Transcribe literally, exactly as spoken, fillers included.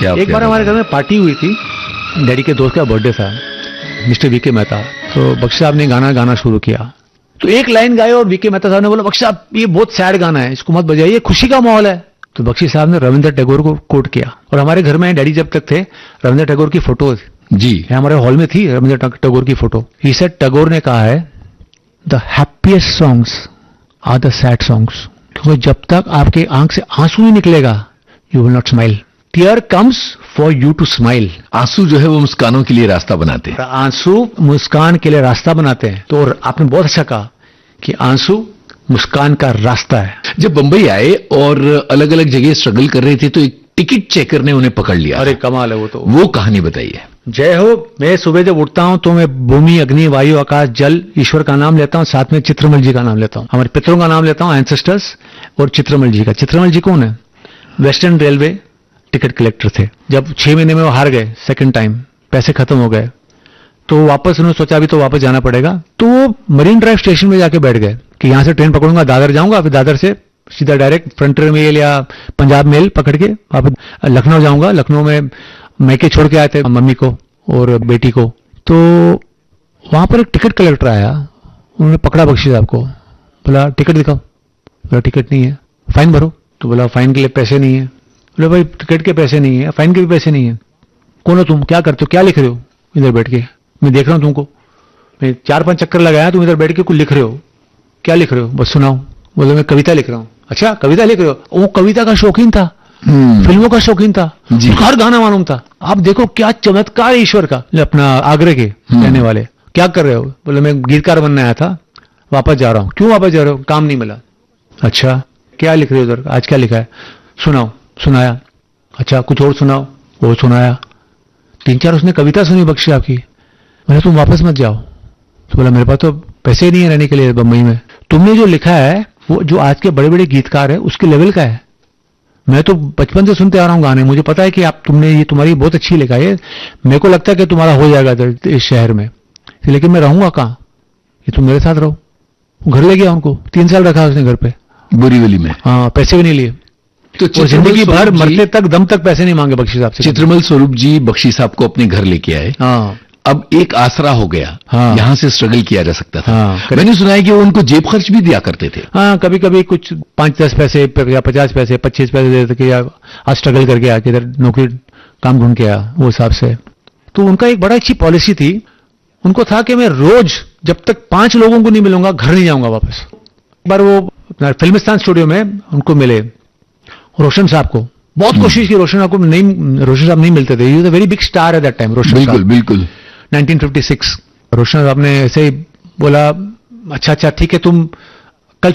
क्या एक बार हमारे घर में पार्टी हुई थी, डैडी के दोस्त का बर्थडे था, मिस्टर वीके मेहता। तो बख्शी साहब ने गाना गाना शुरू किया, तो एक लाइन गाए और वीके मेहता साहब ने बोला, बख्शी साहब ये बहुत सैड गाना है, इसको मत बजाइए, खुशी का माहौल है। तो बख्शी साहब ने रविंद्र टैगोर को कोट किया, और हमारे घर में डैडी जब तक थे रविंद्र टैगोर की फोटो जी हमारे हॉल में थी, रविंद्र टैगोर की फोटो। ही सेड, टैगोर ने कहा है, the happiest songs are the sad songs, क्योंकि जब तक आपके आंख से आंसू नहीं निकलेगा, you will not smile. Tier comes for you to smile. आंसू जो है वो मुस्कानों के लिए रास्ता बनाते हैं। आंसू मुस्कान के लिए रास्ता बनाते हैं। तो आपने बहुत अच्छा कहा कि आंसू मुस्कान का रास्ता है। जब बंबई आए और अलग अलग जगह स्ट्रगल कर रहे थे तो एक टिकट चेकर ने उन्हें पकड़ लिया। अरे कमाल है वो तो। वो कहानी बताइए। जय हो। मैं सुबह जब उठता हूं तो मैं भूमि, अग्नि, वायु, आकाश, जल, ईश्वर का नाम लेता हूं, साथ में चित्रमल जी का नाम लेता हूं, हमारे पितरों का नाम लेता हूं, एंसेस्टर्स, और चित्रमल जी का। चित्रमल जी कौन है? वेस्टर्न रेलवे टिकट कलेक्टर थे। जब छह महीने में वो हार गए सेकंड टाइम, पैसे खत्म हो गए, तो वापस उन्होंने सोचा अभी तो वापस जाना पड़ेगा, तो वो मरीन ड्राइव स्टेशन में जाके बैठ गए कि यहां से ट्रेन पकड़ूंगा, दादर जाऊंगा, फिर दादर से सीधा डायरेक्ट फ्रंटियर मेल या पंजाब मेल पकड़ के वापस लखनऊ जाऊंगा। लखनऊ में मैके छोड़ के आए थे मम्मी को और बेटी को। तो वहां पर एक टिकट कलेक्टर आया, उन्होंने पकड़ा बख्शी साहब को, बोला टिकट दिखाओ। बोला टिकट नहीं है। फाइन भरो। तो बोला फाइन के लिए पैसे नहीं है। बोले भाई टिकट के पैसे नहीं है, फाइन के भी पैसे नहीं है। कौन हो तुम? क्या करते हो? क्या लिख रहे हो इधर बैठ के? मैं देख रहा हूं तुमको, मैं चार पांच चक्कर लगाया, तुम इधर बैठ के कुछ लिख रहे हो, क्या लिख रहे हो? बस सुनाओ। बोले मैं कविता लिख रहा हूं। अच्छा कविता लिख रहे हो? वो कविता का शौकीन था, फिल्मों का शौकीन था, हर गाना मालूम था। आप देखो क्या चमत्कार ईश्वर का। अपना आगरे के रहने वाले, क्या कर रहे हो? बोले मैं गीतकार बनने आया था, वापस जा रहा हूं। क्यों वापस जा रहे हो? काम नहीं मिला। अच्छा क्या लिख रहे हो उधर? आज क्या लिखा है? सुनाओ। सुनाया। अच्छा कुछ और सुनाओ। वो सुनाया। तीन चार उसने कविता सुनी बख्शी आपकी। मैंने तुम वापस मत जाओ। तो बोला मेरे पास तो पैसे नहीं है रहने के लिए बम्बई में। तुमने जो लिखा है वो जो आज के बड़े बड़े गीतकार है उसके लेवल का है। मैं तो बचपन से सुनते आ रहा हूं गाने, मुझे पता है कि आप तुमने ये तुम्हारी बहुत अच्छी लिखा है, मेरे को लगता है कि तुम्हारा हो जाएगा इस शहर में, लेकिन मैं रहूंगा कहां? ये तुम मेरे साथ रहो। घर ले गया उनको, तीन साल रखा उसने घर पे, बोरीवली में। हाँ पैसे भी नहीं लिए। तो जिंदगी भर मरते तक दम तक पैसे नहीं मांगे बख्शी साहब से। चित्रमल स्वरूप जी बख्शी साहब को अपने घर लेके आए। हाँ अब एक आसरा हो गया। हाँ। यहां से स्ट्रगल किया जा सकता था। हाँ। मैंने सुना है कि वो उनको जेब खर्च भी दिया करते थे। हाँ कभी कभी कुछ पांच दस पैसे या पचास पैसे पच्चीस पैसे देते कि यार आज स्ट्रगल करके आके इधर नौकरी काम ढूंढ के आया, वो हिसाब से। तो उनका एक बड़ा अच्छी पॉलिसी थी, उनको था कि मैं रोज जब तक पांच लोगों को नहीं मिलूंगा घर नहीं जाऊंगा वापस। एक बार वो फिल्मिस्तान स्टूडियो में उनको मिले, रोशन साहब को, बहुत कोशिश की, रोशन साहब को नहीं, रोशन साहब नहीं मिलते थे। He was a very big star at that time. रोशन साहब बिल्कुल बिल्कुल नाइनटीन फिफ्टी सिक्स। रोशन साहब ने ऐसे ही बोला अच्छा अच्छा ठीक है तुम